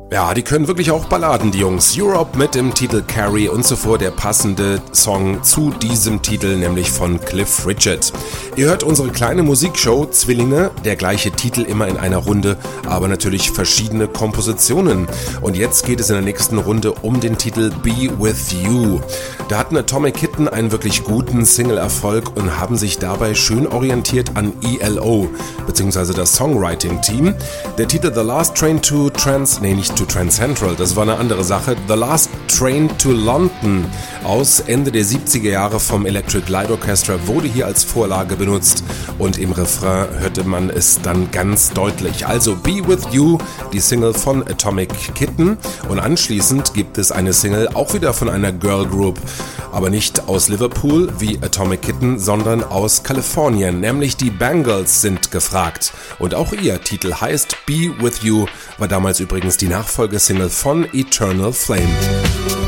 Ja, die können wirklich auch Balladen, die Jungs. Europe mit dem Titel Carrie und zuvor der passende Song zu diesem Titel, nämlich von Cliff Richard. Ihr hört unsere kleine Musikshow Zwillinge, der gleiche Titel immer in einer Runde, aber natürlich verschiedene Kompositionen. Und jetzt geht es in der nächsten Runde um den Titel Be With You. Da hatten Atomic Kitten einen wirklich guten Single-Erfolg und haben sich dabei schön orientiert an ELO, beziehungsweise das Songwriting-Team. Der Titel The Last Train to Trans Central, das war eine andere Sache. The Last Train to London aus Ende der 70er Jahre vom Electric Light Orchestra wurde hier als Vorlage benutzt und im Refrain hörte man es dann ganz deutlich. Also Be With You, die Single von Atomic Kitten, und anschließend gibt es eine Single auch wieder von einer Girl Group, aber nicht aus Liverpool wie Atomic Kitten, sondern aus Kalifornien, nämlich die Bangles sind gefragt. Und auch ihr Titel heißt Be With You, war damals übrigens die Nachfolgesingle von Eternal Flame.